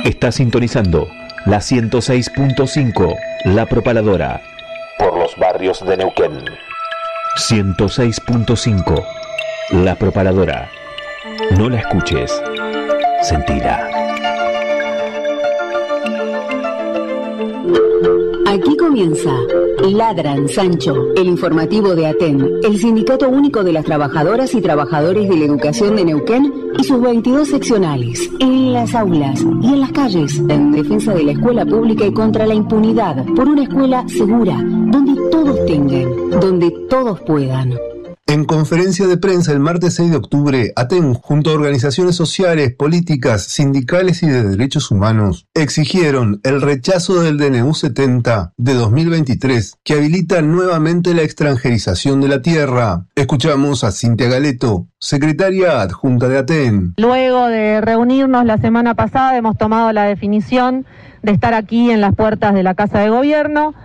Está sintonizando la 106.5, La Propaladora, por los barrios de Neuquén. 106.5, La Propaladora. No la escuches, sentila. Aquí comienza Ladran Sancho, el informativo de ATEN, el Sindicato Único de las Trabajadoras y Trabajadores de la Educación de Neuquén y sus 22 seccionales, en las aulas y en las calles, en defensa de la escuela pública y contra la impunidad, por una escuela segura, donde todos tengan, donde todos puedan. En conferencia de prensa el martes 6 de octubre, ATEN, junto a organizaciones sociales, políticas, sindicales y de derechos humanos, exigieron el rechazo del DNU 70 de 2023, que habilita nuevamente la extranjerización de la tierra. Escuchamos a Cintia Galeto, secretaria adjunta de ATEN. Luego de reunirnos la semana pasada, hemos tomado la definición de estar aquí en las puertas de la Casa de Gobierno.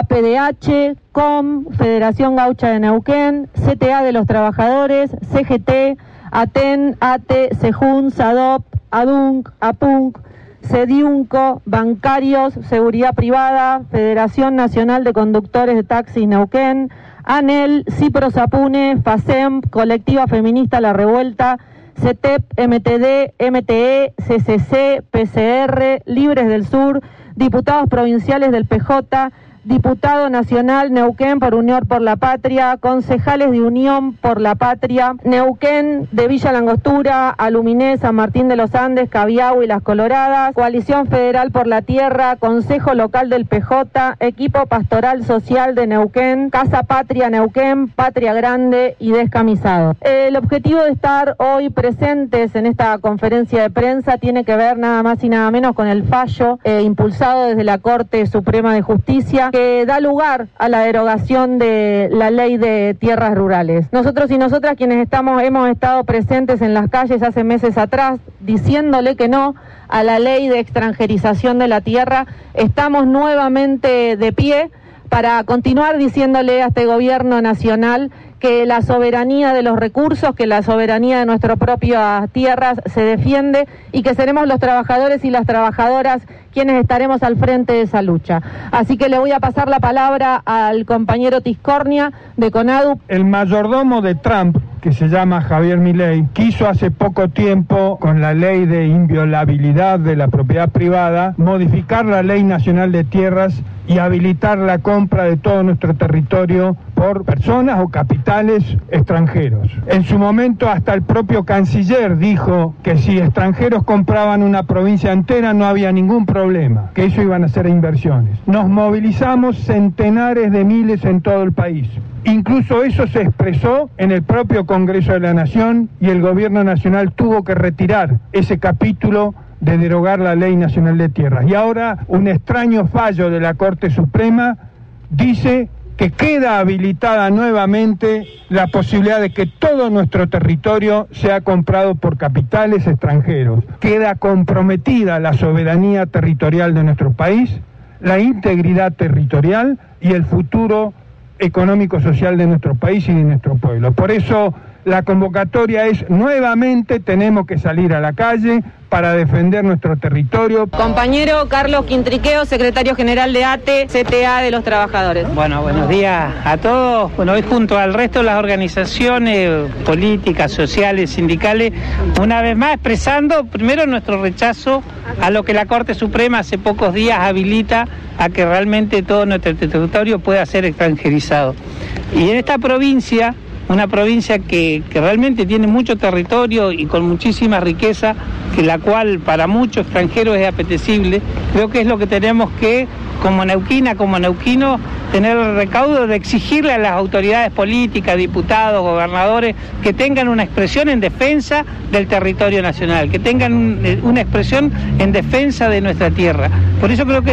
APDH, COM, Federación Gaucha de Neuquén, CTA de los Trabajadores, CGT, ATEN, ATE, SEJUN, SADOP, ADUNC, APUNC, CEDIUNCO, Bancarios, Seguridad Privada, Federación Nacional de Conductores de Taxis Neuquén, ANEL, CIPROSAPUNE, FACEM, Colectiva Feminista La Revuelta, CETEP, MTD, MTE, CCC, PCR, Libres del Sur, diputados provinciales del PJ, Diputado Nacional Neuquén por Unión por la Patria, concejales de Unión por la Patria, Neuquén de Villa Langostura, Aluminé, San Martín de los Andes, Cabiau y Las Coloradas, Coalición Federal por la Tierra, Consejo Local del PJ, Equipo Pastoral Social de Neuquén, Casa Patria Neuquén, Patria Grande y Descamisado. El objetivo de estar hoy presentes en esta conferencia de prensa tiene que ver nada más y nada menos con el fallo impulsado desde la Corte Suprema de Justicia, que da lugar a la derogación de la ley de tierras rurales. Nosotros y nosotras quienes hemos estado presentes en las calles hace meses atrás diciéndole que no a la ley de extranjerización de la tierra, estamos nuevamente de pie para continuar diciéndole a este gobierno nacional que la soberanía de los recursos, que la soberanía de nuestras propias tierras se defiende y que seremos los trabajadores y las trabajadoras quienes estaremos al frente de esa lucha. Así que le voy a pasar la palabra al compañero Tiscornia de CONADU. El mayordomo de Trump, que se llama Javier Milei, quiso hace poco tiempo, con la ley de inviolabilidad de la propiedad privada, modificar la Ley Nacional de Tierras y habilitar la compra de todo nuestro territorio por personas o capitales extranjeros. En su momento hasta el propio canciller dijo que si extranjeros compraban una provincia entera no había ningún problema, que eso iban a ser inversiones. Nos movilizamos centenares de miles en todo el país. Incluso eso se expresó en el propio Congreso de la Nación y el gobierno nacional tuvo que retirar ese capítulo de derogar la Ley Nacional de Tierras. Y ahora un extraño fallo de la Corte Suprema dice que queda habilitada nuevamente la posibilidad de que todo nuestro territorio sea comprado por capitales extranjeros. Queda comprometida la soberanía territorial de nuestro país, la integridad territorial y el futuro económico-social de nuestro país y de nuestro pueblo. Por eso la convocatoria es nuevamente tenemos que salir a la calle para defender nuestro territorio. Compañero Carlos Quintriqueo, secretario general de ATE, CTA de los Trabajadores. Bueno, buenos días a todos. Bueno, hoy junto al resto de las organizaciones políticas, sociales, sindicales, una vez más expresando primero nuestro rechazo a lo que la Corte Suprema hace pocos días habilita a que realmente todo nuestro territorio pueda ser extranjerizado. Y en esta provincia, una provincia que realmente tiene mucho territorio y con muchísima riqueza, que la cual para muchos extranjeros es apetecible, creo que es lo que tenemos que, como neuquina, como neuquino, tener el recaudo de exigirle a las autoridades políticas, diputados, gobernadores, que tengan una expresión en defensa del territorio nacional, que tengan una expresión en defensa de nuestra tierra. Por eso creo que